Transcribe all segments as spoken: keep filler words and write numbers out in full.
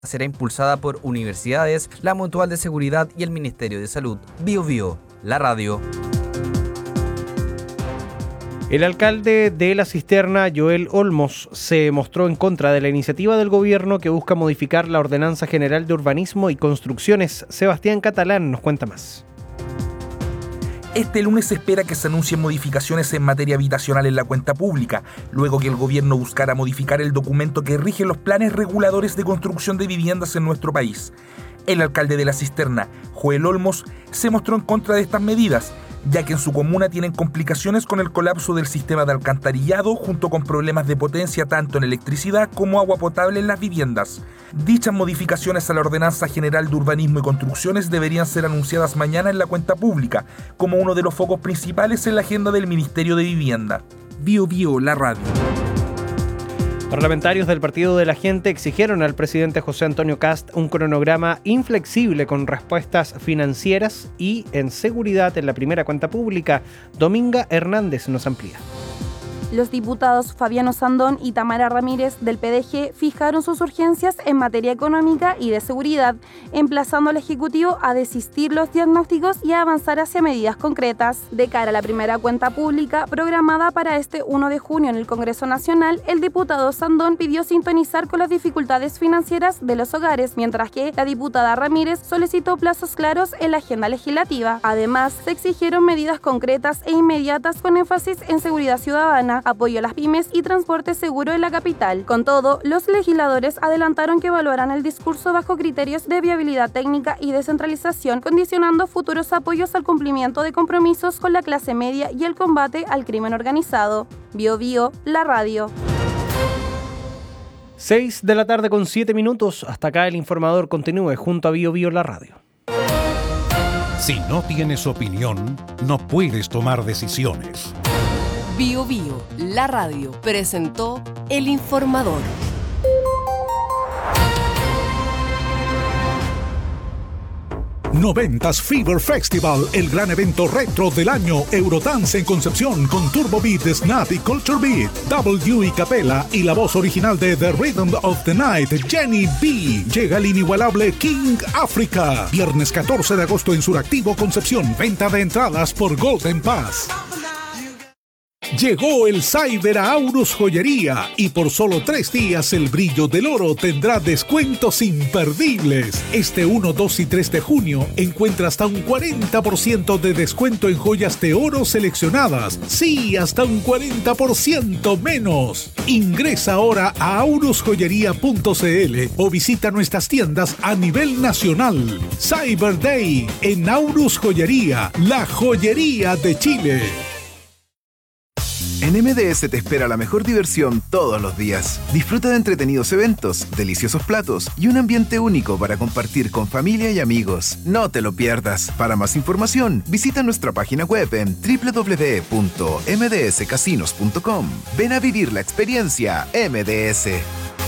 será impulsada por universidades, la Mutual de Seguridad y el Ministerio de Salud. Bio Bio, la radio. El alcalde de La Cisterna, Joel Olmos, se mostró en contra de la iniciativa del gobierno que busca modificar la Ordenanza General de Urbanismo y Construcciones. Sebastián Catalán nos cuenta más. Este lunes se espera que se anuncien modificaciones en materia habitacional en la cuenta pública, luego que el gobierno buscara modificar el documento que rige los planes reguladores de construcción de viviendas en nuestro país. El alcalde de La Cisterna, Joel Olmos, se mostró en contra de estas medidas, ya que en su comuna tienen complicaciones con el colapso del sistema de alcantarillado junto con problemas de potencia tanto en electricidad como agua potable en las viviendas. Dichas modificaciones a la Ordenanza General de Urbanismo y Construcciones deberían ser anunciadas mañana en la cuenta pública, como uno de los focos principales en la agenda del Ministerio de Vivienda. Bio Bio, la radio. Parlamentarios del Partido de la Gente exigieron al presidente José Antonio Kast un cronograma inflexible con respuestas financieras y en seguridad en la primera cuenta pública. Dominga Hernández nos amplía. Los diputados Fabiano Sandón y Tamara Ramírez del P D G fijaron sus urgencias en materia económica y de seguridad, emplazando al Ejecutivo a desistir los diagnósticos y a avanzar hacia medidas concretas. De cara a la primera cuenta pública programada para este primero de junio en el Congreso Nacional, el diputado Sandón pidió sintonizar con las dificultades financieras de los hogares, mientras que la diputada Ramírez solicitó plazos claros en la agenda legislativa. Además, se exigieron medidas concretas e inmediatas con énfasis en seguridad ciudadana, apoyo a las pymes y transporte seguro en la capital. Con todo, los legisladores adelantaron que evaluarán el discurso bajo criterios de viabilidad técnica y descentralización, condicionando futuros apoyos al cumplimiento de compromisos con la clase media y el combate al crimen organizado. Bio Bio, la radio. seis de la tarde con siete minutos. Hasta acá el informador continúe junto a Bio Bio, la radio. Si no tienes opinión, no puedes tomar decisiones. Bio Bio, la radio, presentó El Informador. Noventas Fever Festival, el gran evento retro del año. Eurodance en Concepción con Turbo Beat, Snap y Culture Beat. W y Capela y la voz original de The Rhythm of the Night, Jenny B. Llega el inigualable King Africa. Viernes catorce de agosto en Suractivo, Concepción. Venta de entradas por Golden Pass. Llegó el Cyber a Aurus Joyería y por solo tres días el brillo del oro tendrá descuentos imperdibles. Este uno, dos y tres de junio encuentra hasta un cuarenta por ciento de descuento en joyas de oro seleccionadas. Sí, hasta un cuarenta por ciento menos. Ingresa ahora a aurus joyería punto c l o visita nuestras tiendas a nivel nacional. Cyber Day en Aurus Joyería, la joyería de Chile. En M D S te espera la mejor diversión todos los días. Disfruta de entretenidos eventos, deliciosos platos y un ambiente único para compartir con familia y amigos. No te lo pierdas. Para más información, visita nuestra página web en doble u doble u doble u punto m d s casinos punto com. Ven a vivir la experiencia M D S.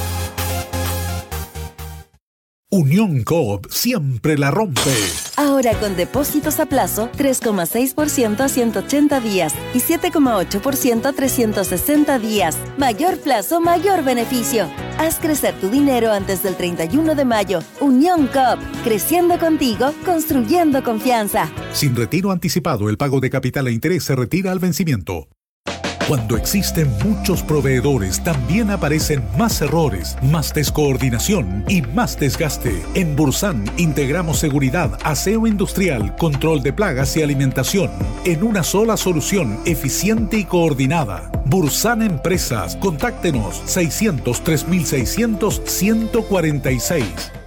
Unión Coop siempre la rompe. Ahora con depósitos a plazo tres coma seis por ciento a ciento ochenta días y siete coma ocho por ciento a trescientos sesenta días. Mayor plazo, mayor beneficio. Haz crecer tu dinero antes del treinta y uno de mayo. Unión Coop, creciendo contigo, construyendo confianza. Sin retiro anticipado, el pago de capital e interés se retira al vencimiento. Cuando existen muchos proveedores, también aparecen más errores, más descoordinación y más desgaste. En Bursan integramos seguridad, aseo industrial, control de plagas y alimentación en una sola solución eficiente y coordinada. Bursan Empresas. Contáctenos seiscientos, tres mil seiscientos, ciento cuarenta y seis.